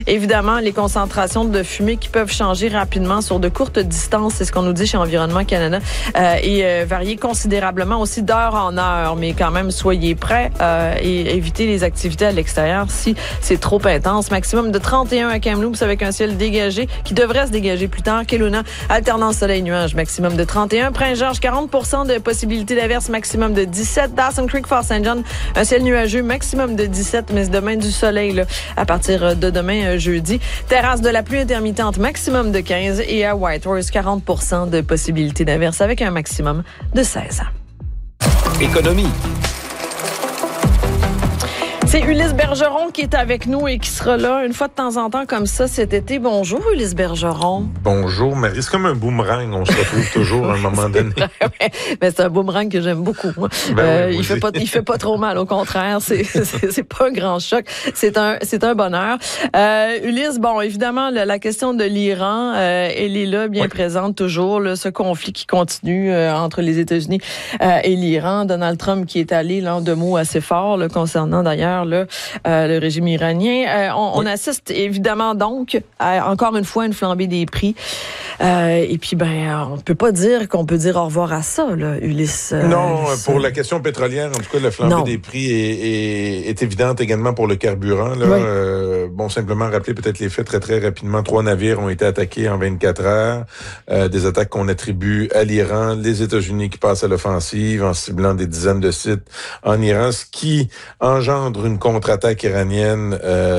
Évidemment, les concentrations de fumée qui peuvent changer rapidement sur de courtes distances, c'est ce qu'on nous dit chez Environnement Canada, et varier considérablement aussi d'heure en heure. Mais quand même, soyez prêts et évitez les activités à l'extérieur si c'est trop intense. Maximum de 31 à Kamloops avec un ciel dégagé qui devrait se dégager plus tard. Kelowna, alternance soleil-nuage, maximum de 31. Prince-Georges, 40% de possibilité d'averse, maximum de 17. Dawson Creek, Fort St. John, un ciel nuageux, maximum de 17. Mais demain, du soleil là, à partir de demain, jeudi. Terrasse de la pluie intermittente, maximum de 15. Et à Whitehorse, 40% de possibilité d'averse avec un maximum de 16. Économie. C'est Ulysse Bergeron qui est avec nous et qui sera là une fois de temps en temps comme ça cet été. Bonjour Ulysse Bergeron. Bonjour Marie, c'est comme un boomerang, on se retrouve toujours à un moment donné. Mais c'est un boomerang que j'aime beaucoup. Moi. Il fait pas trop mal, au contraire, c'est pas un grand choc, c'est un bonheur. Ulysse, bon, évidemment la question de l'Iran, elle est là bien présente toujours, là, ce conflit qui continue entre les États-Unis et l'Iran. Donald Trump qui est allé là de mots assez forts là, concernant d'ailleurs le régime iranien. On assiste évidemment donc à, encore une fois, une flambée des prix. Et puis, on peut pas dire qu'on peut dire au revoir à ça, là, Ulysse. Non, pour la question pétrolière, en tout cas, la flambée des prix est évidente également pour le carburant. Là. Oui. Simplement rappeler peut-être les faits très, très rapidement. 3 navires ont été attaqués en 24 heures. Des attaques qu'on attribue à l'Iran. Les États-Unis qui passent à l'offensive en ciblant des dizaines de sites en Iran, ce qui engendre une contre-attaque iranienne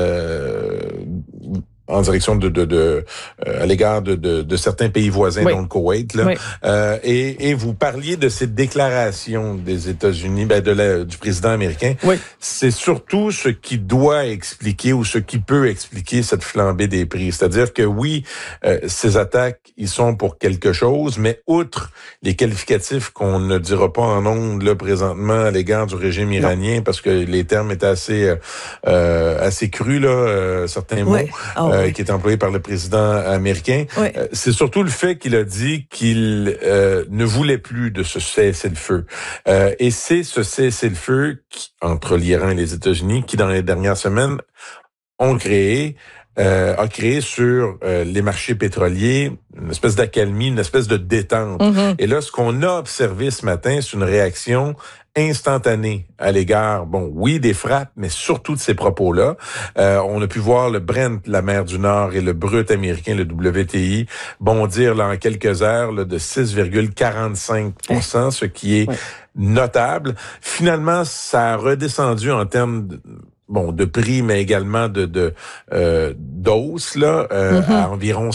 en direction à l'égard de certains pays voisins, dont le Koweït. Là. Oui. Et vous parliez de ces déclarations des États-Unis, du président américain. Oui. C'est surtout ce qui doit expliquer ou ce qui peut expliquer cette flambée des prix. C'est-à-dire que oui, ces attaques, ils sont pour quelque chose, mais outre les qualificatifs qu'on ne dira pas en ondes là présentement à l'égard du régime iranien, parce que les termes étaient assez crus là, certains mots. Qui est employé par le président américain. Oui. C'est surtout le fait qu'il a dit qu'il ne voulait plus de ce cessez-le-feu. Et c'est ce cessez-le-feu entre l'Iran et les États-Unis qui, dans les dernières semaines, a créé sur les marchés pétroliers une espèce d'accalmie, une espèce de détente. Mm-hmm. Et là, ce qu'on a observé ce matin, c'est une réaction instantanée à l'égard, des frappes, mais surtout de ces propos-là. On a pu voir le Brent, la mer du Nord, et le brut américain, le WTI, bondir là en quelques heures là, de 6,45%, ce qui est notable. Finalement, ça a redescendu en termes de prix, mais également d'hausse, là, à environ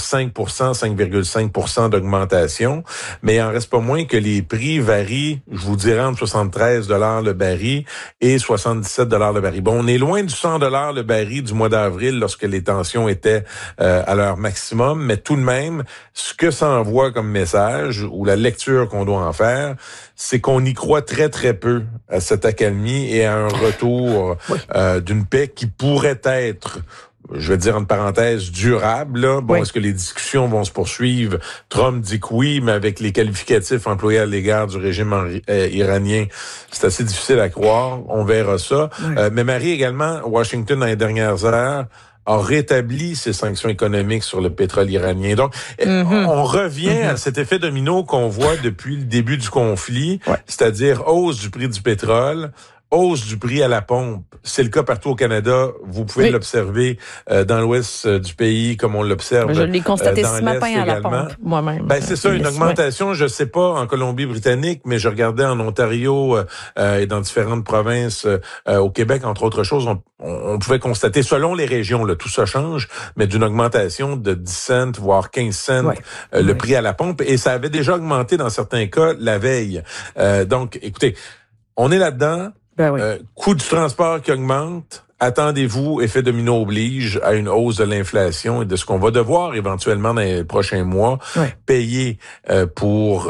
5,5% d'augmentation. Mais il en reste pas moins que les prix varient, je vous dirais, entre 73 $ le baril et 77 $ le baril. On est loin du 100 $ le baril du mois d'avril lorsque les tensions étaient à leur maximum, mais tout de même, ce que ça envoie comme message, ou la lecture qu'on doit en faire, c'est qu'on y croit très, très peu à cette accalmie et à un retour d'une paix qui pourrait être, je vais dire entre parenthèses, durable. Là. Est-ce que les discussions vont se poursuivre? Trump dit que oui, mais avec les qualificatifs employés à l'égard du régime iranien, c'est assez difficile à croire. On verra ça. Oui. Mais Marie, également, Washington, dans les dernières heures, a rétabli ses sanctions économiques sur le pétrole iranien. Donc, on revient à cet effet domino qu'on voit depuis le début du conflit, c'est-à-dire hausse du prix du pétrole, hausse du prix à la pompe. C'est le cas partout au Canada. Vous pouvez l'observer dans l'ouest du pays, comme on l'observe. Je l'ai constaté ce matin à la pompe, moi-même. C'est ça, une augmentation. Je sais pas en Colombie-Britannique, mais je regardais en Ontario et dans différentes provinces au Québec, entre autres choses. On pouvait constater, selon les régions, là, tout ça change, mais d'une augmentation de 10 cents, voire 15 cents, le prix à la pompe. Et ça avait déjà augmenté dans certains cas la veille. Donc, écoutez, on est là-dedans. Coût du transport qui augmente. Attendez-vous, effet domino oblige, à une hausse de l'inflation et de ce qu'on va devoir éventuellement dans les prochains mois payer pour,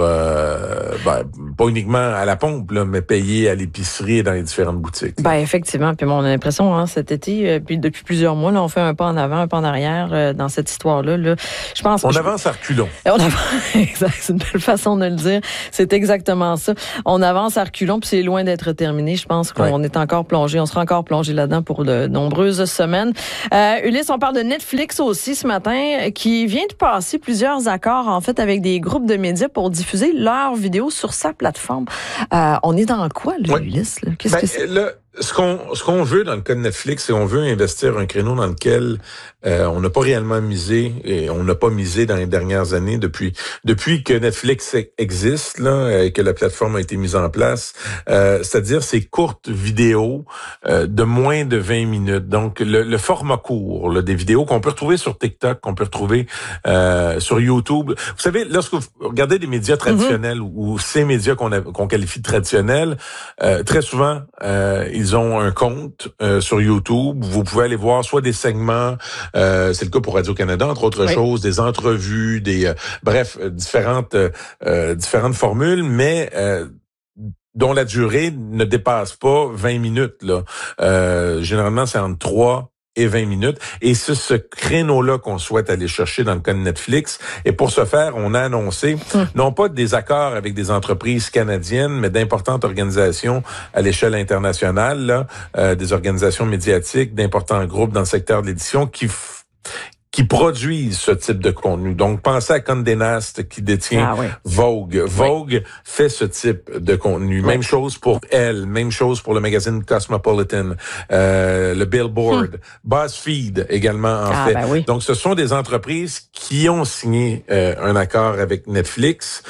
pas uniquement à la pompe, là, mais payer à l'épicerie et dans les différentes boutiques. Effectivement. Puis on a l'impression, cet été, puis depuis plusieurs mois, là, on fait un pas en avant, un pas en arrière dans cette histoire-là. Là. Je pense on avance à reculons. Exact, c'est une belle façon de le dire. C'est exactement ça. On avance à reculons, puis c'est loin d'être terminé. Je pense qu'on est encore plongé, on sera encore plongé là-dedans pour pour de nombreuses semaines. Ulysse, on parle de Netflix aussi ce matin, qui vient de passer plusieurs accords, en fait, avec des groupes de médias pour diffuser leurs vidéos sur sa plateforme. On est dans quoi, là, Ulysse? Là? Qu'est-ce que c'est? Là, ce qu'on veut dans le cas de Netflix, c'est qu'on veut investir un créneau dans lequel on n'a pas réellement misé, et on n'a pas misé dans les dernières années depuis que Netflix existe, là, et que la plateforme a été mise en place. C'est-à-dire ces courtes vidéos de moins de 20 minutes. Donc le format court, là, des vidéos qu'on peut retrouver sur TikTok, qu'on peut retrouver sur YouTube. Vous savez, lorsque vous regardez des médias traditionnels ou ces médias qu'on qualifie de traditionnels, très souvent ils ont un compte sur YouTube. Vous pouvez aller voir soit des segments, c'est le cas pour Radio-Canada, entre autres choses, des entrevues, différentes formules, mais dont la durée ne dépasse pas 20 minutes. Là. Généralement, c'est entre 3 et 20 minutes. Et c'est ce créneau-là qu'on souhaite aller chercher dans le cas de Netflix. Et pour ce faire, on a annoncé, non pas des accords avec des entreprises canadiennes, mais d'importantes organisations à l'échelle internationale, là, des organisations médiatiques, d'importants groupes dans le secteur de l'édition qui produisent ce type de contenu. Donc, pensez à Condé Nast qui détient Vogue. Vogue fait ce type de contenu. Même chose pour Elle, même chose pour le magazine Cosmopolitan, le Billboard, BuzzFeed également en fait. Donc, ce sont des entreprises qui ont signé un accord avec Netflix.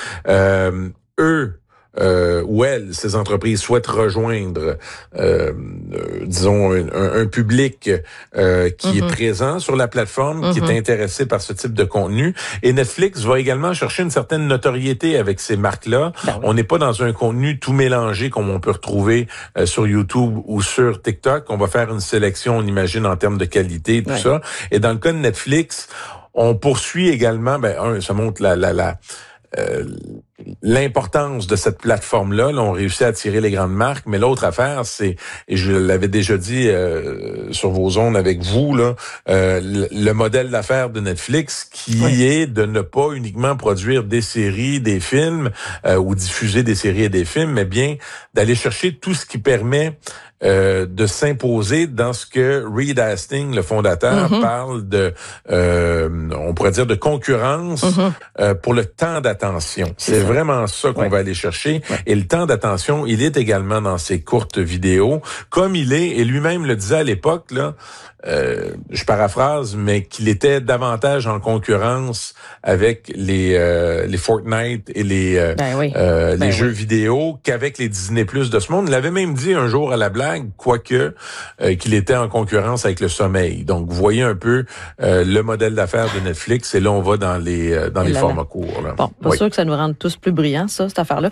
Ces entreprises souhaitent rejoindre, disons, un public qui est présent sur la plateforme, qui est intéressé par ce type de contenu. Et Netflix va également chercher une certaine notoriété avec ces marques-là. On n'est pas dans un contenu tout mélangé comme on peut retrouver sur YouTube ou sur TikTok. On va faire une sélection, on imagine, en termes de qualité, tout ça. Et dans le cas de Netflix, on poursuit également, ça montre l'importance de cette plateforme-là. Là, on réussit à attirer les grandes marques, mais l'autre affaire, c'est, et je l'avais déjà dit sur vos ondes avec vous, là, le modèle d'affaires de Netflix qui est de ne pas uniquement produire des séries, des films, ou diffuser des séries et des films, mais bien d'aller chercher tout ce qui permet de s'imposer dans ce que Reed Hastings, le fondateur, parle de, on pourrait dire, de concurrence pour le temps d'attention. C'est vraiment ça qu'on va aller chercher. Et le temps d'attention, il est également dans ces courtes vidéos, comme il est, et lui-même le disait à l'époque, là, je paraphrase, mais qu'il était davantage en concurrence avec les Fortnite et les jeux vidéo qu'avec les Disney+ de ce monde. Il l'avait même dit un jour à la blague, quoique qu'il était en concurrence avec le sommeil. Donc, vous voyez un peu le modèle d'affaires de Netflix, et là, on va dans les formats courts. Là. Bon, pas sûr que ça nous rende tous plus brillants, ça, cette affaire-là.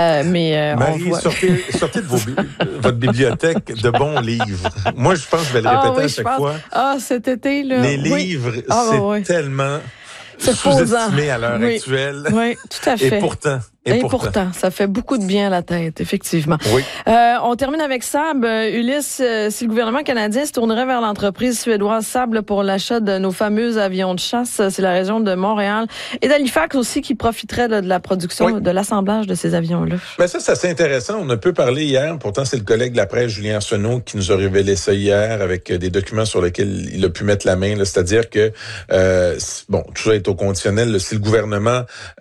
Marie, sortez de votre bibliothèque de bons livres. Moi, je pense que je vais le répéter à chaque fois. Cet été, là. Les livres, c'est tellement sous-estimé à l'heure actuelle. Oui, tout à fait. Et pourtant, ça fait beaucoup de bien à la tête, effectivement. Oui. On termine avec Saab. Ulysse, si le gouvernement canadien se tournerait vers l'entreprise suédoise Saab pour l'achat de nos fameux avions de chasse, c'est la région de Montréal et d'Halifax aussi qui profiterait de la production, de l'assemblage de ces avions-là. Mais ça, c'est assez intéressant. On a peu parlé hier. Pourtant, c'est le collègue de la presse, Julien Arsenault, qui nous a révélé ça hier avec des documents sur lesquels il a pu mettre la main. Là. C'est-à-dire que, tout ça est au conditionnel. Là, si le gouvernement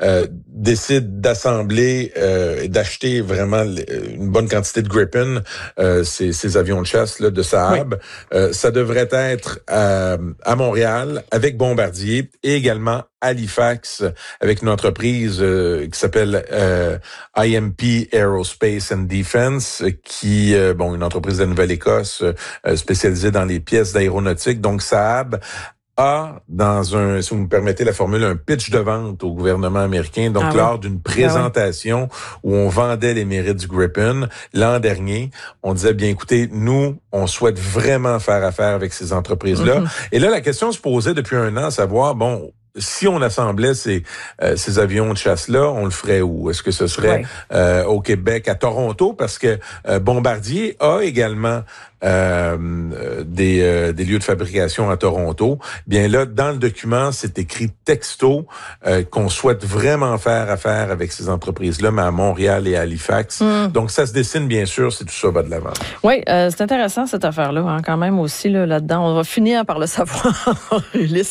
décide d'assembler et d'acheter vraiment une bonne quantité de Gripen, ces avions de chasse là, de Saab, ça devrait être à Montréal avec Bombardier et également Halifax avec une entreprise qui s'appelle IMP Aerospace and Defense, qui une entreprise de Nouvelle-Écosse spécialisée dans les pièces d'aéronautique. Donc Saab a, si vous me permettez la formule, un pitch de vente au gouvernement américain, donc lors d'une présentation où on vendait les mérites du Gripen l'an dernier, on disait, bien écoutez, nous, on souhaite vraiment faire affaire avec ces entreprises-là. Et là, la question se posait depuis un an, à savoir, si on assemblait ces avions de chasse-là, on le ferait où? Est-ce que ce serait au Québec, à Toronto? Parce que Bombardier a également des lieux de fabrication à Toronto. Bien là, dans le document, c'est écrit texto qu'on souhaite vraiment faire affaire avec ces entreprises-là, mais à Montréal et à Halifax. Donc, ça se dessine, bien sûr, si tout ça va de l'avant. Oui, c'est intéressant cette affaire-là, hein, quand même aussi là-dedans. On va finir par le savoir, Ulysse.